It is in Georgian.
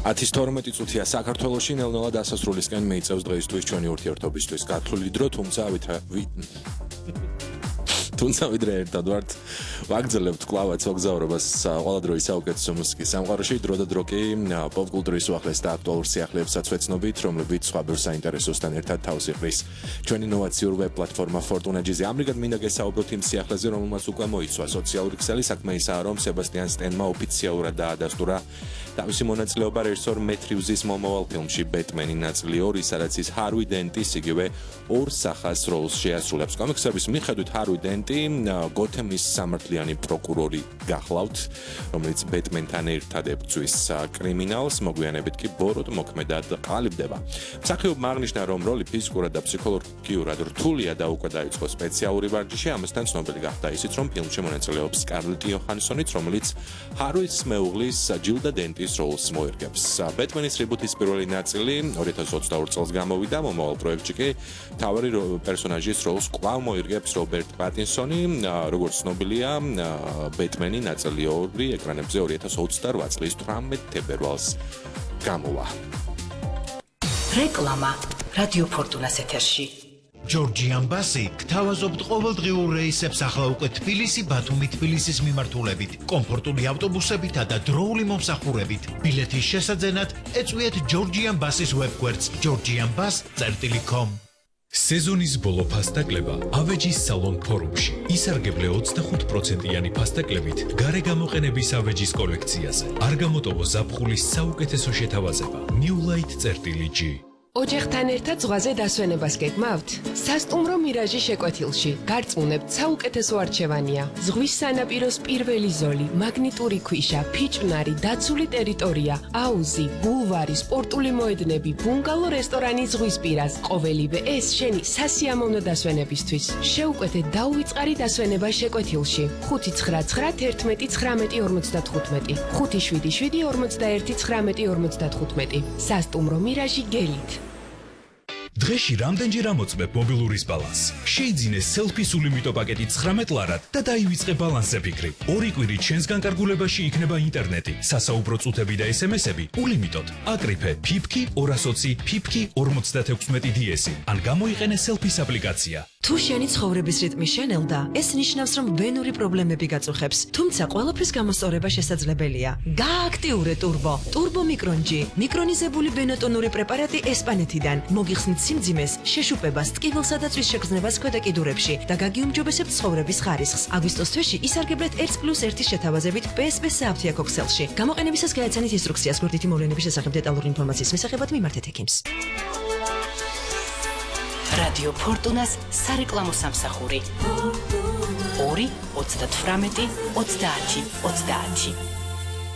10-12 წუთია საქართველოში ნელ-ნელა დასასრულისკენ მიიწევს დღეისთვის ჩვენი ურთიერთობისთვის გათვლილი დრო, თუმცა ვიდრე ერთად ვართ, ვაგრძელებთ კვლავაც მოგზაურობას ყოველდღიური საუკეთესო მუსიკის სამყაროში, დრო და დრო კი პოპკულტურის უახლეს და აქტუალურ სიახლეებსაც ვეცნობით, რომლებიც სხვა ბევრ საინტერესოსთან ერთად თავს იყრის. ჩვენი ინოვაციურ ვებ პლატფორმა Fortuna Jazz-ი ამრიგად მინდა გესაუბროთ იმ სიახლეზე, რომელმაც უკვე მოიცვა სოციალური ქსელი, საქმე ისაა, რომ სებასტიან სტენმა ოფიციალურად დაადასტურა თავისი მონაწილეობა რეჟისორ მეტ რივზის მომავალ ფილმში ბეტმენი ნაწილი 2, სადაც ის ჰარვი დენტის იგივე ორ სახას როლს შეასრულებს. კომიქსების მიხედვით ჰარვი დენტი გოთემის სამართლიანი პროკურორი გახლავთ, რომელიც ბეტმენთან ერთად ებრძვის კრიმინალს, მოგვიანებით კი ბოროტ მოქმედად ყალიბდება. მსახიობმა აღნიშნა, რომ როლი ფიზიკურად და ფსიქოლოგიურად რთულია და უკვე დაიწყო სპეციალური ვარჯიში, ამასთან ცნობილი გახდა ისიც, რომ ფილმში მონაწილეობს სკარლეტ იოჰანსონიც, რომელიც ჰარვის მეუღლის ჯილდა დენტის როლს მოერგებს. ბეტმენის რიბუთის პირველი ნაწილი 2022 წელს გამოვიდა, მომავალ პროექტში კი მთავარი პერსონაჟის როლს კვლავ მოერგებს რობერტ პატინსონი, როგორც ცნობილია, ბეტმენი ნაწილი 2 ეკრანებზე 2028 წლის 18 თებერვალს გამოვა. რეკლამა რადიო ფორტუნას ეთერში. ჯორჯიან ბასი გთავაზობთ ყოველდღიურ რეისებს ახლა უკვე თბილისი, ბათუმი, თბილისის მიმართულებით, კომფორტული ავტობუსებითა და დროული მომსახურებით. ბილეთის შესაძენად ეწვიეთ ჯორჯიან ბასის ვებგვერდს georgianbus.com. სეზონის ბოლო ფასტაკლება ავეჯის სალონ ფორუმში. ისარგებლე 25%-იანი ფასტაკლებით გარე გამოყენების ავეჯის კოლექციაზე. არ გამოტოვო ზაფხულის საუკეთესო შეთავაზება. newlight.g. ოჯახთან ერთად ზღვაზე დასვენებას გეგმავთ? სასტუმრო მირაჟი შეკვეთილში. გარწმუნებთ, საუკეთესო არჩევანია. ზღვის სანაპიროს პირველი ზოლი, მაგნიტური ქვიშა, ფიჭვნარი, დაცული ტერიტორია, აუზი, ბულვარი, სპორტული მოედნები, ბუნგალო რესტორანი ზღვის პირას. ყოველივე ეს შენი სასიამოვნო დასვენებისთვის. შეუკვეთე დაუვიწყარი დასვენება შეკვეთილში. 599111955 577411955 სასტუმრო მირაჟი გელით. დღეში რამდენჯერ ამოწმებ მობილურის ბალანსს? შეიძინე სელფის ულიმიტო პაკეტი 19 ლარად და დაივიწყე ბალანსზე ფიქრი. 2 კვირით ჩვენს განკარგულებაში იქნება ინტერნეტი, სასაუბრო წუთები და SMS-ები ულიმიტოდ. აკრიფე ფიფკი 220 ფიფკი 56 DS-ი. ან გამოიყენე სელფის აპლიკაცია. თუ შენი ცხოვრების რიტმი შენელდა, ეს ნიშნავს, რომ ვენური პრობლემები გაწუხებს. თუმცა ყველაფრის გამოსწორება შესაძლებელია. გააქტიურე ტურბო. ტურბო მიკრონჯი. მიკრონიზებული ბენატონური პრეპარატი ესპანეთიდან. მოგიხსნით სიმძიმეს, შეშუპებას, ტკივილსა და წვის შეგრძნებას ქვედა კიდურებში და გაგიუმჯობესებთ ცხოვრების ხარისხს. აგვისტოს თვეში ისარგებლეთ 1+1-ის შეთავაზებით PSP სააფთიაქო ქსელში. გამოყენებისას გაეცანით ინსტრუქციას გვერდითი მოვლენების შესახებ დეტალური ინფორმაციის მისაღებად მიმართეთ ექიმს. რადიო ფორტუნას სარეკლამო სამსახური 2 38 30 30.